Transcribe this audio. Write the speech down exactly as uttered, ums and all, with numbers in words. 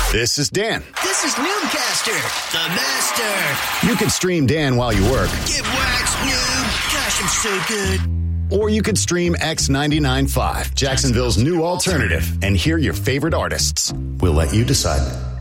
This is Dan. This is Noobcaster, the master. You could stream Dan while you work. Get waxed, noob. Gosh, I'm so good. Or you could stream X ninety-nine point five, Jacksonville's new alternative, and hear your favorite artists. We'll let you decide.